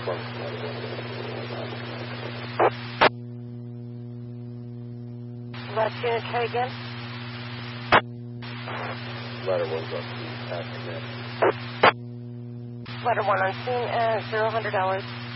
Last unit, try again. Ladder 1's up to passing in. Ladder 1 on scene, $0, $100.